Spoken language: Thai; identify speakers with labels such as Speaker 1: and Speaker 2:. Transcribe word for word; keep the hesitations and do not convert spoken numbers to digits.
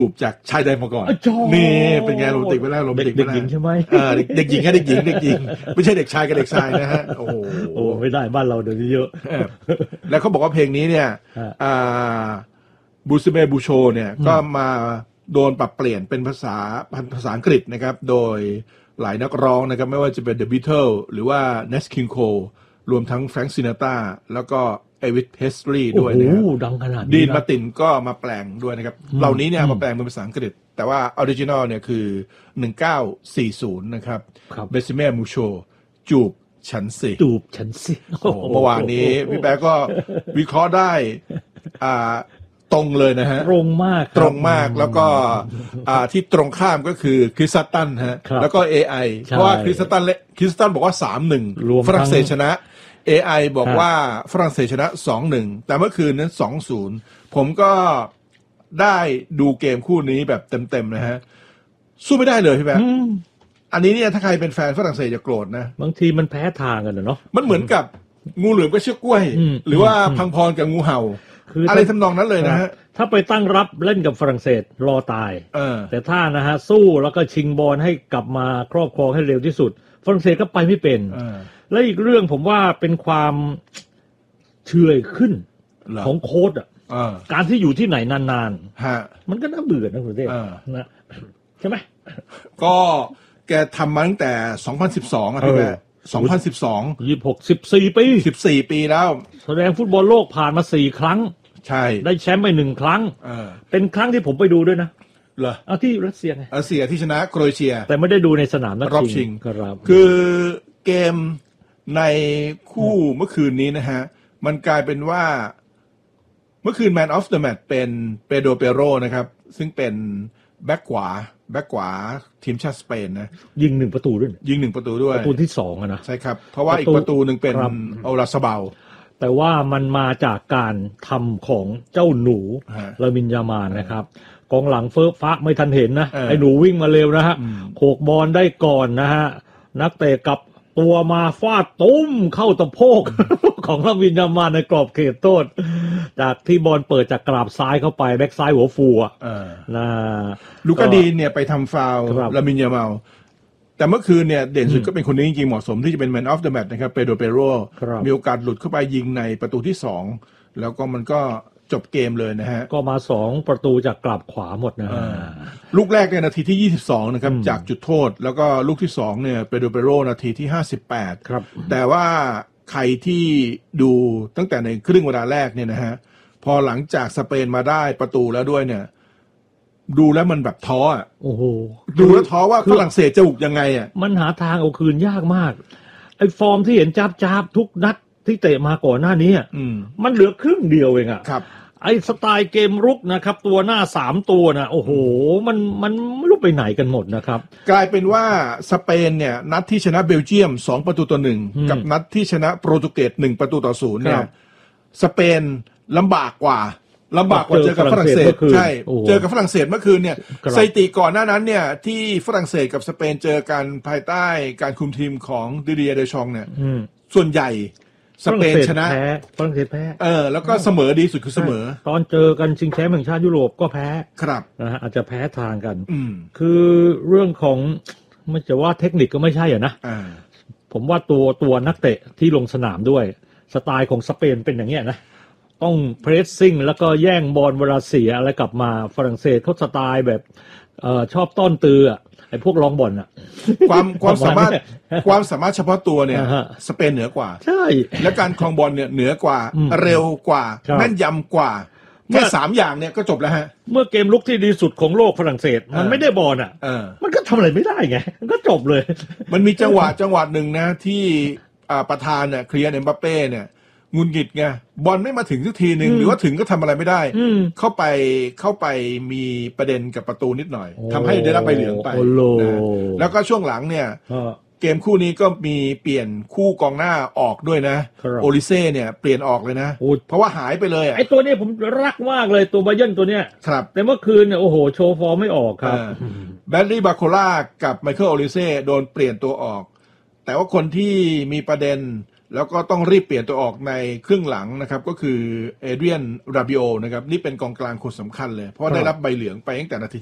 Speaker 1: จูบจากชายแดนมาก่อนนี่เป็นไงโรแมนติกไปแล้วโรแมนติกไปแล้ว
Speaker 2: เด็กหญิงใช่ไหม
Speaker 1: เออเด็กหญิงแค่เด็กหญิงเด็กหญิงไม่ใช่เด็กชายกับเด็กชายนะฮะโอ้โห
Speaker 2: โอ้ไม่ได้บ้านเราเดี๋ยวนี้เยอะ
Speaker 1: แล้วเขาบอกว่าเพลงนี้เนี่ยอ่าบูซิเมบูโชเนี่ยก็มาโดนปรับเปลี่ยนเป็นภาษาภาษาอังกฤษนะครับโดยหลายนักร้องนะครับไม่ว่าจะเป็น The Beatles หรือว่า Nat King Cole รวมทั้ง Frank Sinatra แล้วก็ Elvis Presley ด้วยนะครับ
Speaker 2: โอ้ดังขนาดนี้
Speaker 1: ดีนมาร์ตินก็มาแปลงด้วยนะครับเหล่านี้เนี่ยมาแปลงเป็นภาษาอังกฤษแต่ว่าออริจินอลเนี่ยคือหนึ่งเก้าสี่ศูนย์นะครับเบซิเม่มูโชจูบฉันสิ
Speaker 2: จูบฉันสิ
Speaker 1: โอ้เมื่อวานนี้พี่แป๊ะก็วิเคราะห์ได้อ่าตรงเลยนะฮะ
Speaker 2: ตรงมาก
Speaker 1: ตรงมากแล้วก็อ่าที่ตรงข้ามก็คือคริสตันฮะแล้วก็ เอ ไอ เพราะว่าคริสตันคริสตันบอกว่า สามหนึ่ง ฝรั่งเศสชนะ เอ ไอ บอกว่าฝรั่งเศสชนะ สองหนึ่ง แต่เมื่อคืนนั้น สองศูนย์ ผมก็ได้ดูเกมคู่นี้แบบเต็มๆนะฮะสู้ไม่ได้เลยพี่แป๊ะอันนี้เนี่ยถ้าใครเป็นแฟนฝรั่งเศสจะโกรธนะ
Speaker 2: บางทีมันแพ้ทางกันเนาะ
Speaker 1: มันเหมือนกับงูเหลือมกับเชือกกล้วยหรือว่าพังพรกับงูเห่าอะไรทำนองนั้นเลยนะฮะ
Speaker 2: ถ้าไปตั้งรับเล่นกับฝรั่งเศสรอตาย
Speaker 1: เออ
Speaker 2: แต่ถ้านะฮะสู้แล้วก็ชิงบอลให้กลับมาครอบครองให้เร็วที่สุดฝรั่งเศสก็ไปไม่เป็นและอีกเรื่องผมว่าเป็นความเฉื่อยขึ้นของโค้ชอ่ะการที่อยู่ที่ไหนนานๆมันก็น่าเบื่อนะคุณเต้นะใช่ไหม
Speaker 1: ก็แกทำมาตั้งแต่สองพันสิบสองอ่ะพี่แม่สองพันสิบสอง
Speaker 2: ยี่สิบหก สิบสี่ปี
Speaker 1: สิบสี่ปีแล้ว
Speaker 2: แสดงฟุตบอลโลกผ่านมาสี่ครั้ง
Speaker 1: ใช่
Speaker 2: ได้แชมป์ไปหนึ่งครั้งเออเป็นครั้งที่ผมไปดูด้วยนะ
Speaker 1: เหรอ
Speaker 2: เอาที่รัสเซียไง
Speaker 1: รัสเซียที่ชนะโครเอเชีย
Speaker 2: แต่ไม่ได้ดูในสนามนัด
Speaker 1: รอบชิง
Speaker 2: ครับ
Speaker 1: คือเกมในคู่เมื่อคืนนี้นะฮะมันกลายเป็นว่าเมื่อคืน Man of the Match เป็นเปโดรเปโรนะครับซึ่งเป็นแบ็คขวาแบ็คขวาทีมชาติสเปนนะ
Speaker 2: ยิงหนึ่งประตูด้วย
Speaker 1: ยิงหนึ่งประตูด้วย
Speaker 2: ประตูที่สองนะ
Speaker 1: ใช่ครับเพราะว่าอีกประตูหนึ่งเป็นโอลาซาเบา
Speaker 2: แต่ว่ามันมาจากการทำของเจ้าหนูลามินยามานนะครับกองหลังเฟิร์ฟ้าไม่ทันเห็นนะไอ้หนูวิ่งมาเร็วนะฮะโขกบอลได้ก่อนนะฮะนักเตะกับตัวมาฟาดตุ้มเข้าตะโพกของลามินยามานในกรอบเขตโทษจากที่บอลเปิดจากกราบซ้ายเข้าไปแบ็กซ้ายหัวฟูอ่ะนะ
Speaker 1: ลูกาดีนเนี่ยไปทำฟาวล์ลามินยามาลแต่เมื่อคืนเนี่ยเด่นสุดก็เป็นคนนี้จริงๆเหมาะสมที่จะเป็น Man of the Match นะครับเปโดรเปโรมีโอกาสหลุดเข้าไปยิงในประตูที่สองแล้วก็มันก็จบเกมเลยนะฮะ
Speaker 2: ก็มาสองประตูจากกลับขวาหมดนะ
Speaker 1: ลูกแรกเนี่ยนาทีที่ยี่สิบสองนะครับจากจุดโทษแล้วก็ลูกที่สองเนี่ยเปโดรเปโรนาทีที่ห้าสิบแปด
Speaker 2: ครับ
Speaker 1: แต่ว่าใครที่ดูตั้งแต่ในครึ่งเวลาแรกเนี่ยนะฮะพอหลังจากสเปนมาได้ประตูแล้วด้วยเนี่ยดูแล้วมันแบบท้ออ่ะ
Speaker 2: โอ้โห
Speaker 1: ดูแล้วท้อว่าฝรั่งเศสจะบุกยังไงอ่ะ
Speaker 2: มันหาทางเอาคืนยากมากไอ้ฟอร์มที่เห็นจับจับทุกนัดที่เตะมาก่อนหน้านี้อ่ะมันเหลือครึ่งเดียวเองอ่ะ
Speaker 1: ครับ
Speaker 2: ไอ้สไตล์เกมรุกนะครับตัวหน้าสามตัวนะโอ้โหมันมันไม่รู้ไปไหนกันหมดนะครับ
Speaker 1: กลายเป็นว่าสเปนเนี่ยนัดที่ชนะเบลเยียมสองประตูต่อหนึ่งกับนัดที่ชนะโปรตุเกสหนึ่งประตูต่อศูนย์เนี่ยสเปนลำบากกว่าลำบากกว่าเจอกับฝรั่งเศสใช่เจอกับฝรั่งเศสเมื่อคืนเนี่ยสถิติก่อนหน้านั้นเนี่ยที่ฝรั่งเศสกับสเปนเจอกันภายใต้การคุมทีมของดิเดียเดชองเนี่ยส่วนใหญ่สเปนชนะ
Speaker 2: ฝรั่งเศสแพ้
Speaker 1: เออแล้วก็เสมอดีสุดคือเสมอ
Speaker 2: ตอนเจอกันชิงแชมป์แห่งชาติยุโรปก็แพ้
Speaker 1: ครับ
Speaker 2: นะฮะอาจจะแพ้ทางกัน
Speaker 1: อืม
Speaker 2: คือเรื่องของไม่จะว่าเทคนิคก็ไม่ใช่อ่ะนะผมว่าตัวตัวนักเตะที่ลงสนามด้วยสไตล์ของสเปนเป็นอย่างเงี้ยนะต้องเพรสซิ่งแล้วก็แย่งบอลเวลาเสียอะไรกลับมาฝรั่งเศสเขาสไตล์แบบเอ่อชอบต้อนตืออ่ะไอ้พวกรองบอลอ่ะ
Speaker 1: ความความสามารถความสามารถเฉพาะตัวเนี่ยสเปนเหนือกว่า
Speaker 2: ใช่
Speaker 1: และการครองบอลเนี่ยเหนือกว่าเร็วกว่าแม่นยำกว่าแค่สามอย่างเนี่ยก็จบแล้วฮะ
Speaker 2: เมื่อเกมลุกที่ดีสุดของโลกฝรั่งเศสมันไม่ได้บอลอ่ะมันก็ทำอะไรไม่ได้ไงมันก็จบเลย
Speaker 1: มันมีจังหวะจังหวะหนึ่งนะที่ประธานเนี่ยเคลียร์เอ็มบัปเป้เนี่ยงุนงิดไงบอลไม่มาถึงสักทีนึงหรือว่าถึงก็ทำอะไรไม่ได้เข้าไปเข้าไปมีประเด็นกับประตูนิดหน่อยทำให้ได้รับใบเหลืองไปนะแล้วก็ช่วงหลังเนี่ยเกมคู่นี้ก็มีเปลี่ยนคู่กองหน้าออกด้วยนะโอลิเซ่เนี่ยเปลี่ยนออกเลยนะเพราะว่าหายไปเลยอ่ะ
Speaker 2: ไอ้ตัวนี้ผมรักมากเลยตัวบาเยิร์นตัวเนี้ย
Speaker 1: ครับ
Speaker 2: แต่เมื่อคืนเนี่ยโอ้โหโชว์ฟอร์มไม่ออกครับ
Speaker 1: แบดลี่บาโคล่ากับไมเคิลโอลิเซ่โดนเปลี่ยนตัวออกแต่ว่าคนที่มีประเด็นแล้วก็ต้องรีบเปลี่ยนตัวออกในครึ่งหลังนะครับก็คือเอเดรียนราบิโอนะครับนี่เป็นกองกลางคนสำคัญเลยเพราะได้รับใบเหลืองไปตั้งแต่นาที